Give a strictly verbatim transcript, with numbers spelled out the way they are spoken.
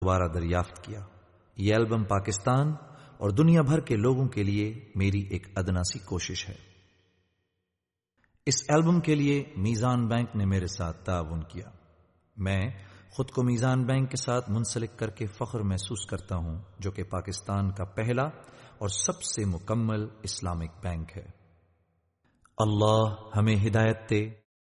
दोबारा दरियाफ्त किया। यह एल्बम पाकिस्तान और दुनिया भर के लोगों के लिए मेरी एक अदना सी कोशिश है। इस एल्बम के लिए मीजान बैंक ने मेरे साथ ताउन किया। मैं खुद को मीजान बैंक के साथ मुंसलिक करके फख्र महसूस करता हूं, जो कि पाकिस्तान का पहला और सबसे मुकम्मल इस्लामिक बैंक है। अल्लाह हमें हिदायत दे